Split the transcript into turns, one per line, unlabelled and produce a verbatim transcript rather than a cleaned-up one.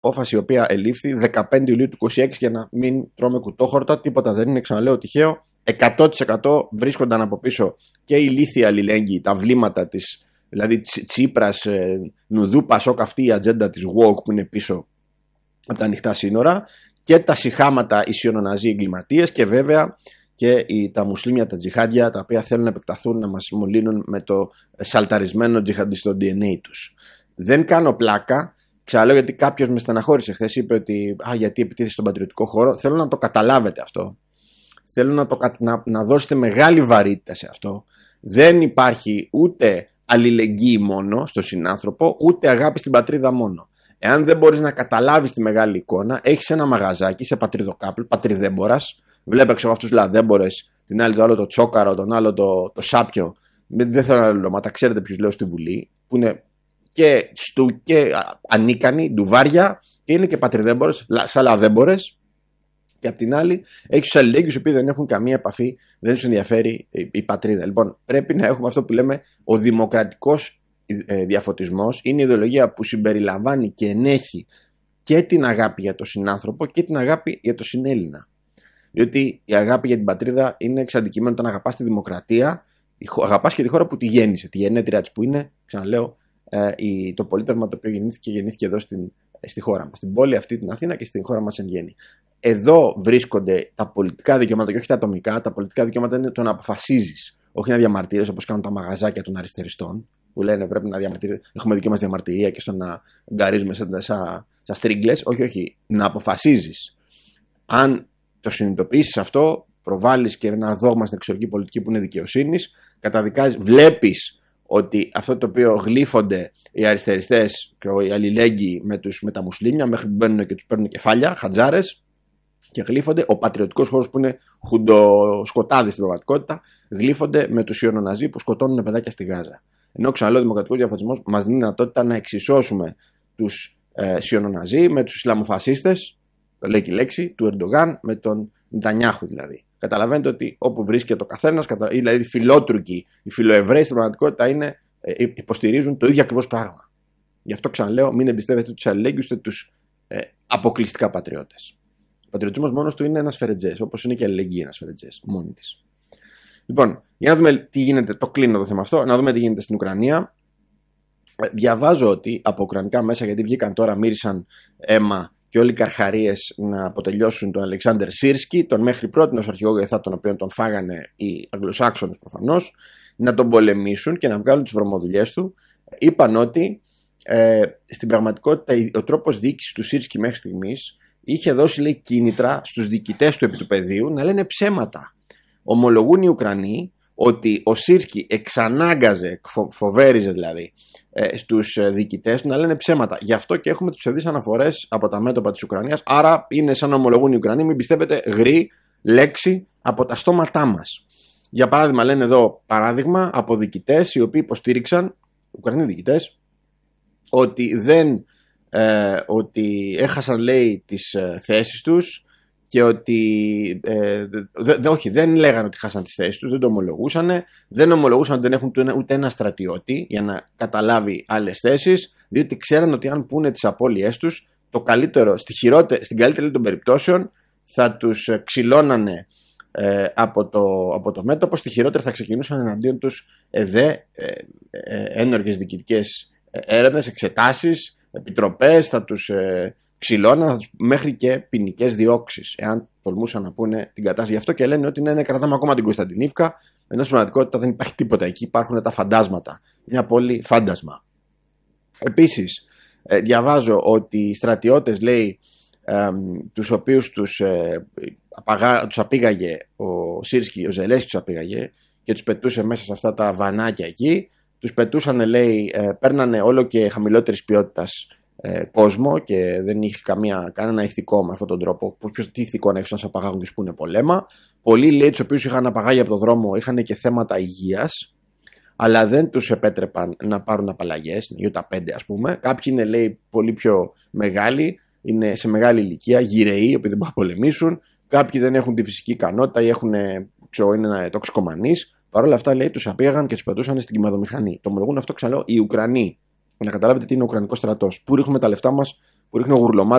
απόφαση η οποία ελήφθη δεκαπέντε Ιουλίου του είκοσι έξι για να μην τρώμε κουτόχορτα. Τίποτα δεν είναι, ξαναλέω, τυχαίο. εκατό τοις εκατό βρίσκονταν από πίσω και η ηλίθια αλληλέγγυη, τα βλήματα της, δηλαδή Τσίπρας, Νουδού, Πασόκ, αυτή η ατζέντα της woke που είναι πίσω από τα ανοιχτά σύνορα, και τα σιχάματα ισιονοναζί εγκληματίες, και βέβαια και οι, τα μουσλίμια, τα τζιχάντια, τα οποία θέλουν να επεκταθούν, να μας μολύνουν με το σαλταρισμένο τζιχαντιστικό ντι εν έι τους. Δεν κάνω πλάκα. Ξαναλέω, γιατί κάποιος με στεναχώρησε χθες, είπε ότι α, γιατί επιτίθεται στον πατριωτικό χώρο. Θέλω να το καταλάβετε αυτό. Θέλω να, το, να, να δώσετε μεγάλη βαρύτητα σε αυτό. Δεν υπάρχει ούτε αλληλεγγύη μόνο στον συνάνθρωπο, ούτε αγάπη στην πατρίδα μόνο. Εάν δεν μπορείς να καταλάβεις τη μεγάλη εικόνα, έχεις ένα μαγαζάκι σε πατριδοκάπλ, πατριδέμπορας. Βλέπω ξέρω αυτούς λαδέμπορες, την άλλη το άλλο το τσόκαρο, τον άλλο το, το σάπιο. Δεν θέλω να λέω ονόματα, ξέρετε ποιους λέω στη Βουλή, που είναι και, στου, και ανίκανοι, ντουβάρια, και είναι και πατριδέμπορες, σαν λαδέμπορες. Και απ' την άλλη, έχει τους αλληλέγγυους οι οποίοι δεν έχουν καμία επαφή, δεν τους ενδιαφέρει η, η πατρίδα. Λοιπόν, πρέπει να έχουμε αυτό που λέμε ο δημοκρατικός ε, διαφωτισμός. Είναι η ιδεολογία που συμπεριλαμβάνει και ενέχει και την αγάπη για τον συνάνθρωπο και την αγάπη για τον συνέλληνα. Διότι η αγάπη για την πατρίδα είναι εξ αντικειμένου όταν αγαπάς τη δημοκρατία, αγαπάς και τη χώρα που τη γέννησε, τη γενέτριά της που είναι, ξαναλέω, ε, η, το πολίτευμα το οποίο γεννήθηκε, γεννήθηκε εδώ στην, στη χώρα μας, στην πόλη αυτή, την Αθήνα, και στην χώρα μας εν γέννη. Εδώ βρίσκονται τα πολιτικά δικαιώματα και όχι τα ατομικά. Τα πολιτικά δικαιώματα είναι το να αποφασίζεις, όχι να διαμαρτύρεσαι όπως κάνουν τα μαγαζάκια των αριστεριστών, που λένε πρέπει να διαμαρτύρεσαι, έχουμε δική μας διαμαρτυρία και στο να γκαρίζουμε σαν, σαν, σαν στρίγκλες. Όχι, όχι. Να αποφασίζεις. Αν το συνειδητοποιήσεις αυτό, προβάλλεις και ένα δόγμα στην εξωτερική πολιτική που είναι δικαιοσύνης, καταδικάζεις, βλέπεις ότι αυτό το οποίο γλύφονται οι αριστεριστές και οι αλληλέγγυοι με, τους, με τα μουσλίμια, μέχρι που μπαίνουν και τους παίρνουν κεφάλια, χατζάρες, και γλύφονται, ο πατριωτικός χώρος που είναι χουντοσκοτάδι στην πραγματικότητα, γλύφονται με τους Ιωνοναζί που σκοτώνουν παιδάκια στη Γάζα. Ενώ ξαναλέω, ο δημοκρατικός διαφωτισμός μας δίνει δυνατότητα να εξισώσουμε τους ε, Ιωνοναζί με τους Ισλαμοφασίστες, το λέει και η λέξη, του Ερντογάν, με τον Νετανιάχου δηλαδή. Καταλαβαίνετε ότι όπου βρίσκεται ο καθένας, δηλαδή οι φιλότουρκοι, οι φιλοεβραίοι στην πραγματικότητα είναι, ε, υποστηρίζουν το ίδιο ακριβώς πράγμα. Γι' αυτό ξαναλέω, μην εμπιστεύεστε τους αλληλέγγυους ούτε τους ε, αποκλειστικά πατριώτες. Ο πατριωτισμός μόνος του είναι ένας φερετζές, όπως είναι και η αλληλεγγύη ένας φερετζές, μόνη της. Λοιπόν, για να δούμε τι γίνεται, το κλείνω το θέμα αυτό, να δούμε τι γίνεται στην Ουκρανία. Διαβάζω ότι από ουκρανικά μέσα, γιατί βγήκαν τώρα, μύρισαν αίμα και όλοι οι καρχαρίες να αποτελειώσουν τον Αλεξάνδερ Σίρσκι, τον μέχρι πρώτη ως αρχηγό γεθά, τον οποίο τον φάγανε οι Αγγλοσάξονες προφανώς, να τον πολεμήσουν και να βγάλουν τις βρωμοδουλειές του. Είπαν ότι ε, στην πραγματικότητα ο τρόπος διοίκησης του Σίρσκι μέχρι στιγμής είχε δώσει, λέει, κίνητρα στους διοικητές του επί του πεδίου να λένε ψέματα. Ομολογούν οι Ουκρανοί ότι ο Σίρσκι εξανάγκαζε, φοβέριζε δηλαδή, στους διοικητές να λένε ψέματα. Γι' αυτό και έχουμε τις ψευδείς αναφορές από τα μέτωπα της Ουκρανίας. Άρα είναι σαν να ομολογούν οι Ουκρανοί, μην πιστεύετε γρή λέξη από τα στόματά μας. Για παράδειγμα, λένε εδώ παράδειγμα από διοικητές οι οποίοι υποστήριξαν, Ουκρανοί διοικητές, ότι δεν ε, ότι έχασαν, λέει, τις ε, θέσεις τους και ότι ε, δε, δε, όχι, δεν λέγανε ότι χάσαν τις θέσεις τους, δεν το ομολογούσαν, δεν ομολογούσαν ότι δεν έχουν ούτε ένα στρατιώτη για να καταλάβει άλλες θέσεις, διότι ξέραν ότι αν πούνε τις απώλειές τους, το καλύτερο, στη χειρότερη, στην καλύτερη των περιπτώσεων θα τους ξυλώνανε ε, από, το, από το μέτωπο, στη χειρότερη θα ξεκινούσαν εναντίον τους ΕΔΕ, ε, ε, ένορκες διοικητικές έρευνες, εξετάσεις, επιτροπές, θα τους ε, ξυλώναν, μέχρι και ποινικές διώξεις, εάν τολμούσαν να πούνε την κατάσταση. Γι' αυτό και λένε ότι ναι, ναι, κρατάμε ακόμα την Κωνσταντινίβκα, ενώ στην πραγματικότητα δεν υπάρχει τίποτα εκεί, υπάρχουν τα φαντάσματα. Μια πόλη φάντασμα. Επίσης, ε, διαβάζω ότι οι στρατιώτες, λέει, ε, τους οποίους τους, ε, απαγά, τους απήγαγε ο Σίρσκι, ο Ζελένσκι τους απήγαγε και τους πετούσε μέσα σε αυτά τα βανάκια εκεί, τους πετούσαν, λέει, ε, παίρνανε όλο και χαμηλότερης ποιότητας ε, κόσμο και δεν είχε καμία, κανένα ηθικό με αυτόν τον τρόπο. Ποιος, τι ηθικό να έχεις να σε απαγάγουν και σπούνε πολέμα. Πολλοί, λέει, τους οποίους είχαν απαγάγει από τον δρόμο είχαν και θέματα υγείας, αλλά δεν τους επέτρεπαν να πάρουν απαλλαγές, Ιούτα πέντε ας πούμε. Κάποιοι είναι, λέει, πολύ πιο μεγάλοι, είναι σε μεγάλη ηλικία, γυραιοί, οι οποίοι δεν μπορούν να πολεμήσουν. Κάποιοι δεν έχουν τη φυσική ικανότητα ή έχουν, ξέρω, είναι τοξικομανείς. Παρ' όλα αυτά, λέει, τους απήγαγαν και τους πετούσαν στην κυμαδομηχανή. Το ομολογούν αυτό, ξαναλέω, οι Ουκρανοί. Να καταλάβετε τι είναι ο Ουκρανικός στρατός. Πού ρίχνουμε τα λεφτά μας, πού ρίχνουμε γουρλωμάτι.